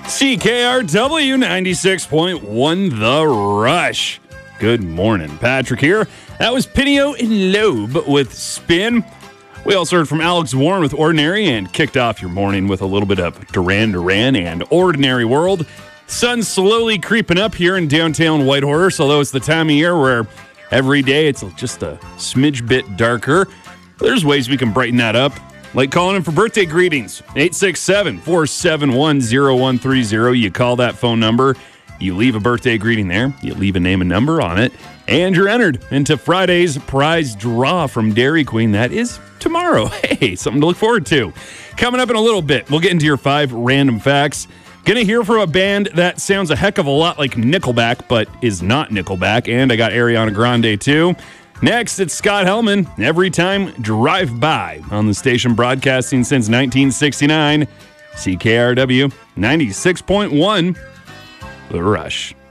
CKRW 96.1 The Rush. Good morning. Patrick here. That was Pinio and Loeb with Spin. We also heard from Alex Warren with Ordinary and kicked off your morning with a little bit of Duran Duran and Ordinary World. Sun's slowly creeping up here in downtown Whitehorse, although it's the time of year where every day it's just a smidge bit darker. There's ways we can brighten that up, like calling in for birthday greetings. 867-471-0130. You call that phone number, you leave a birthday greeting there, you leave a name and number on it, and you're entered into Friday's prize draw from Dairy Queen. That is tomorrow. Hey, something to look forward to. Coming up in a little bit, we'll get into your 5 random facts. Gonna hear from a band that sounds a heck of a lot like Nickelback, but is not Nickelback, and I got Ariana Grande too. Next, it's Scott Hellman. Every time Drive By on the station broadcasting since 1969. CKRW 96.1 The Rush.